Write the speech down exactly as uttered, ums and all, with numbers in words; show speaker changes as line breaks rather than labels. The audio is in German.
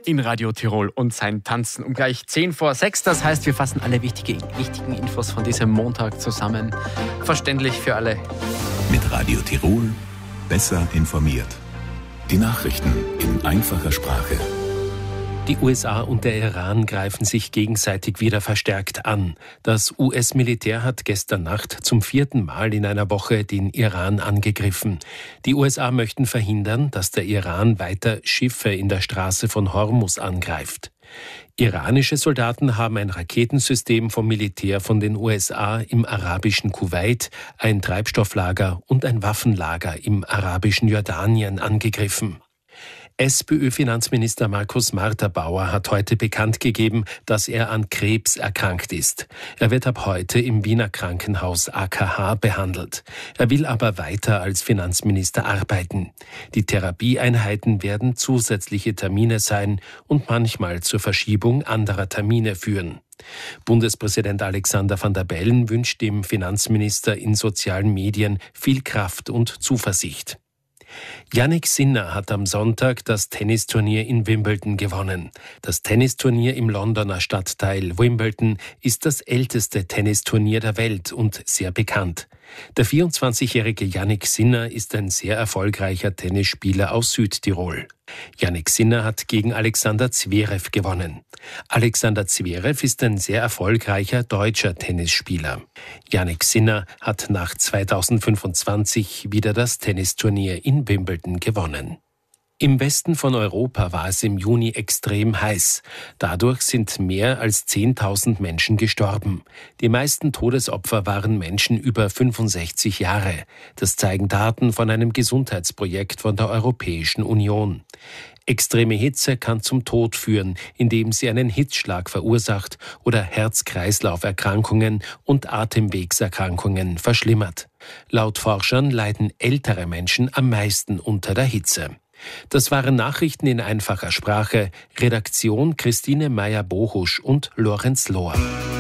in Radio Tirol und sein Tanzen um gleich zehn vor sechs. Das heißt, wir fassen alle wichtige, wichtigen Infos von diesem Montag zusammen. Verständlich für alle.
Mit Radio Tirol besser informiert. Die Nachrichten in einfacher Sprache.
Die U S A und der Iran greifen sich gegenseitig wieder verstärkt an. Das U S-Militär hat gestern Nacht zum vierten Mal in einer Woche den Iran angegriffen. Die U S A möchten verhindern, dass der Iran weiter Schiffe in der Straße von Hormuz angreift. Iranische Soldaten haben ein Raketensystem vom Militär von den U S A im arabischen Kuwait, ein Treibstofflager und ein Waffenlager im arabischen Jordanien angegriffen. SPÖ-Finanzminister Markus Marter-Bauer hat heute bekannt gegeben, dass er an Krebs erkrankt ist. Er wird ab heute im Wiener Krankenhaus A K H behandelt. Er will aber weiter als Finanzminister arbeiten. Die Therapieeinheiten werden zusätzliche Termine sein und manchmal zur Verschiebung anderer Termine führen. Bundespräsident Alexander Van der Bellen wünscht dem Finanzminister in sozialen Medien viel Kraft und Zuversicht. Jannik Sinner hat am Sonntag das Tennisturnier in Wimbledon gewonnen. Das Tennisturnier im Londoner Stadtteil Wimbledon ist das älteste Tennisturnier der Welt und sehr bekannt. Der vierundzwanzigjährige Jannik Sinner ist ein sehr erfolgreicher Tennisspieler aus Südtirol. Jannik Sinner hat gegen Alexander Zverev gewonnen. Alexander Zverev ist ein sehr erfolgreicher deutscher Tennisspieler. Jannik Sinner hat nach zweitausendfünfundzwanzig wieder das Tennisturnier in Wimbledon gewonnen. Im Westen von Europa war es im Juni extrem heiß. Dadurch sind mehr als zehntausend Menschen gestorben. Die meisten Todesopfer waren Menschen über fünfundsechzig Jahre. Das zeigen Daten von einem Gesundheitsprojekt von der Europäischen Union. Extreme Hitze kann zum Tod führen, indem sie einen Hitzschlag verursacht oder Herz-Kreislauf-Erkrankungen und Atemwegserkrankungen verschlimmert. Laut Forschern leiden ältere Menschen am meisten unter der Hitze. Das waren Nachrichten in einfacher Sprache. Redaktion Christine Meyer-Bohusch und Lorenz Lohr.